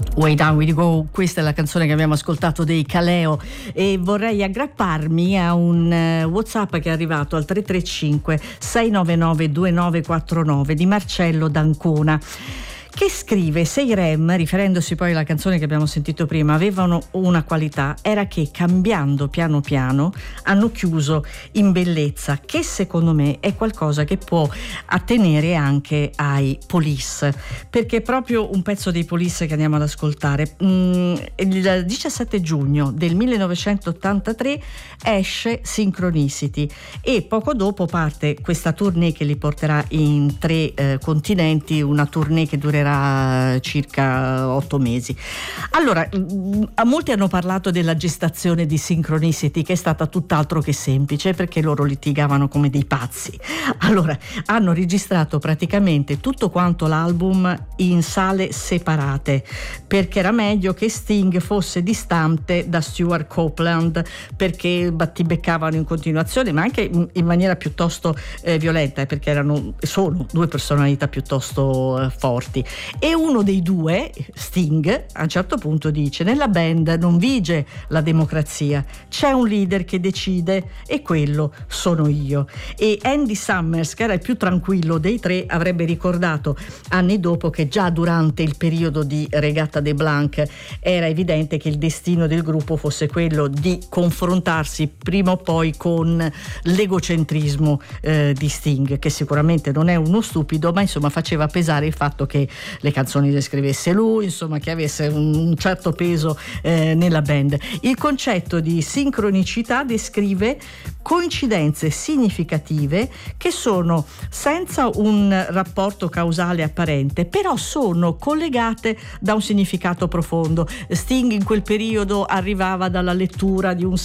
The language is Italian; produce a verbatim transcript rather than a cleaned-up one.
Way Down We Go, questa è la canzone che abbiamo ascoltato dei Kaleo, e vorrei aggrapparmi a un uh, WhatsApp che è arrivato al tre tre cinque sei nove nove due nove quattro nove di Marcello d'Ancona, che scrive: se i Rem, riferendosi poi alla canzone che abbiamo sentito prima, avevano una qualità, era che cambiando piano piano hanno chiuso in bellezza, che secondo me è qualcosa che può attenere anche ai Police, perché è proprio un pezzo dei Police che andiamo ad ascoltare. Mm, il diciassette giugno del millenovecentottantatré esce Synchronicity e poco dopo parte questa tournée che li porterà in tre eh, continenti, una tournée che durerà circa otto mesi. Allora, a molti hanno parlato della gestazione di Synchronicity, che è stata tutt'altro che semplice, perché loro litigavano come dei pazzi. Allora, hanno registrato praticamente tutto quanto l'album in sale separate, perché era meglio che Sting fosse distante da Stuart Copeland, perché battibeccavano in continuazione, ma anche in maniera piuttosto eh, violenta, perché erano sono due personalità piuttosto eh, forti. E uno dei due, Sting, a un certo punto dice: nella band non vige la democrazia, c'è un leader che decide e quello sono io. E Andy Summers, che era il più tranquillo dei tre, avrebbe ricordato anni dopo che già durante il periodo di Regatta de Blanc era evidente che il destino del gruppo fosse quello di confrontarsi prima o poi con l'egocentrismo eh, di Sting, che sicuramente non è uno stupido, ma insomma faceva pesare il fatto che le canzoni le scrivesse lui, insomma che avesse un, un certo peso eh, nella band. Il concetto di sincronicità descrive coincidenze significative che sono senza un rapporto causale apparente, però sono collegate da un significato profondo. Sting in quel periodo arrivava dalla lettura di un